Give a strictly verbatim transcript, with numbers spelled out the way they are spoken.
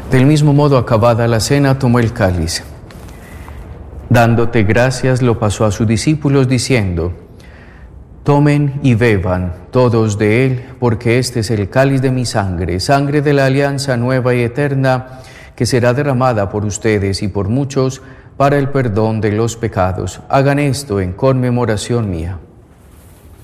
Del mismo modo, acabada la cena, tomó el cáliz. Dándote gracias, lo pasó a sus discípulos, diciendo: tomen y beban todos de él, porque este es el cáliz de mi sangre, sangre de la alianza nueva y eterna, que será derramada por ustedes y por muchos para el perdón de los pecados. Hagan esto en conmemoración mía.